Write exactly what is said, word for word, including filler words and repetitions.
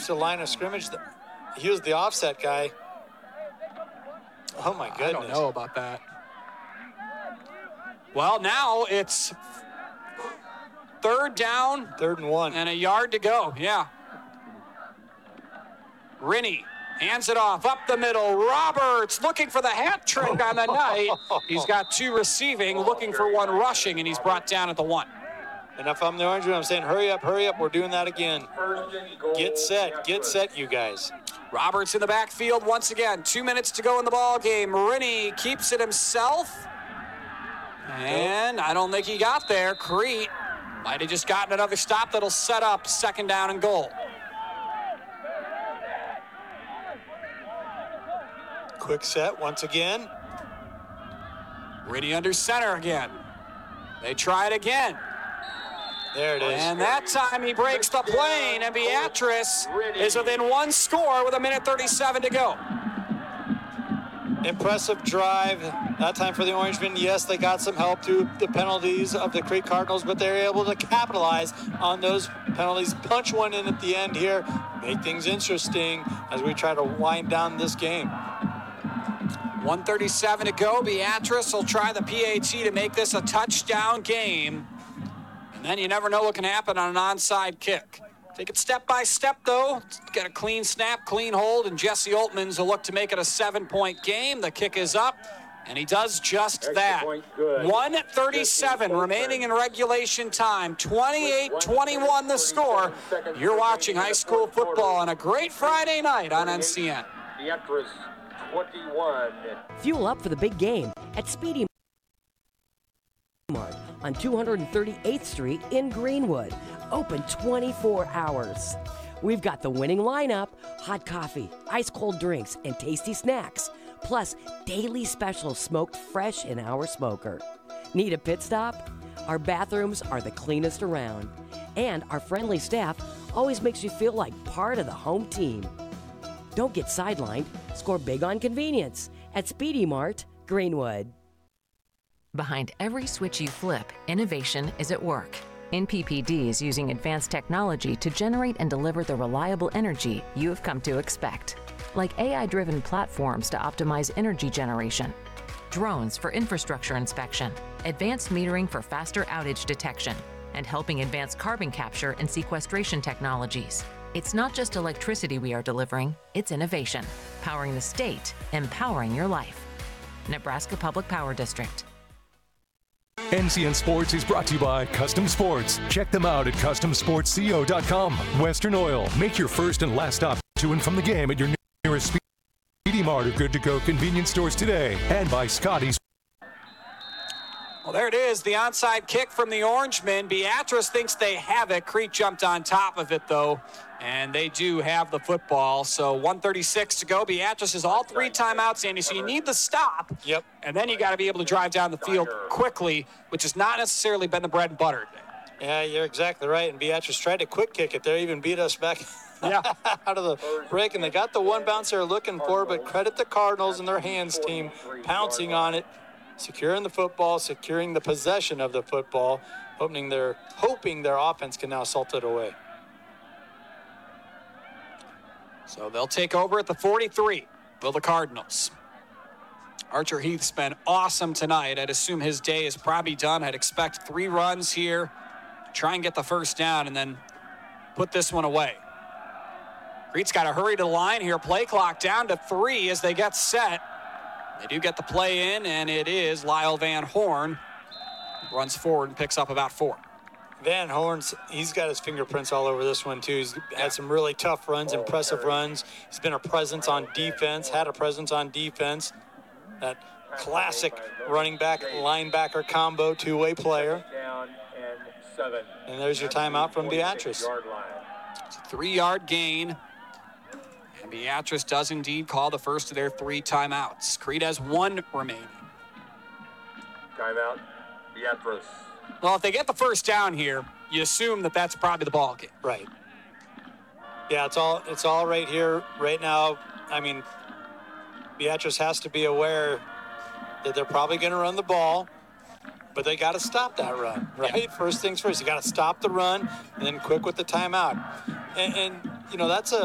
to the line of scrimmage. He was the offset guy. Oh, my goodness. I don't know about that. Well, now it's third down. Third and one. And a yard to go, yeah. Rennie hands it off up the middle. Roberts looking for the hat trick on the night. He's got two receiving, looking for one rushing, and he's brought down at the one. And if I'm the Orange Man, I'm saying, hurry up, hurry up. We're doing that again. Get set, get set, you guys. Roberts in the backfield once again. Two minutes to go in the ball game. Rennie keeps it himself. And I don't think he got there. Crete might have just gotten another stop that'll set up second down and goal. Quick set once again. Rennie under center again. They try it again. There it is. And that time he breaks the plane, and Beatrice is within one score with a minute thirty-seven to go. Impressive drive. That time for the Orangemen. Yes, they got some help through the penalties of the Crete Cardinals, but they're able to capitalize on those penalties. Punch one in at the end here. Make things interesting as we try to wind down this game. one thirty-seven to go. Beatrice will try the P A T to make this a touchdown game. And then you never know what can happen on an onside kick. Take it step by step, though. Get a clean snap, clean hold, and Jesse Oltmans will look to make it a seven-point game. The kick is up, and he does just that. one thirty-seven remaining in regulation time. twenty-eight twenty-one the score. You're watching high school football on a great Friday night on N C N. twenty-one. Fuel up for the big game at Speedy Mart on two hundred thirty-eighth Street in Greenwood. Open twenty-four hours. We've got the winning lineup, hot coffee, ice cold drinks, and tasty snacks, plus daily specials smoked fresh in our smoker. Need a pit stop? Our bathrooms are the cleanest around, and our friendly staff always makes you feel like part of the home team. Don't get sidelined. Score big on convenience at Speedy Mart, Greenwood. Behind every switch you flip, innovation is at work. N P P D is using advanced technology to generate and deliver the reliable energy you have come to expect, like A I-driven platforms to optimize energy generation, drones for infrastructure inspection, advanced metering for faster outage detection, and helping advance carbon capture and sequestration technologies. It's not just electricity we are delivering, it's innovation, powering the state, empowering your life. Nebraska Public Power District. N C N Sports is brought to you by Custom Sports. Check them out at custom sports co dot com. Western Oil. Make your first and last stop to and from the game at your nearest Speedy Mart or Good to Go convenience stores today. And by Scotty's. Well, there it is, the onside kick from the Orangemen. Beatrice thinks they have it. Crete jumped on top of it, though, and they do have the football. So one thirty-six to go. Beatrice has all three timeouts, Andy, so you need the stop. Yep. And then you got to be able to drive down the field quickly, which has not necessarily been the bread and butter today. Yeah, you're exactly right. And Beatrice tried to quick kick it there, even beat us back yeah. out of the break. And they got the one bounce they're looking for, but credit the Cardinals and their hands team pouncing on it, securing the football, securing the possession of the football, hoping their, hoping their offense can now salt it away. So they'll take over at the forty-three, will the Cardinals. Archer Heath's been awesome tonight. I'd assume his day is probably done. I'd expect three runs here, try and get the first down, and then put this one away. Crete's got to hurry to the line here. Play clock down to three as they get set. They do get the play in, and it is Lyle Van Horn. Runs forward and picks up about four. Van Horn's, he's got his fingerprints all over this one, too. He's had some really tough runs, impressive runs. He's been a presence on defense, had a presence on defense. That classic running back, linebacker combo, two-way player. And there's your timeout from Beatrice. It's a three-yard gain. And Beatrice does indeed call the first of their three timeouts. Crete has one remaining. Timeout, Beatrice. Well, if they get the first down here, you assume that that's probably the ball game. Right. Yeah, it's all it's all right here, right now. I mean, Beatrice has to be aware that they're probably going to run the ball, but they got to stop that run, right? Yeah. First things first, you got to stop the run, and then quick with the timeout. And, and you know, that's a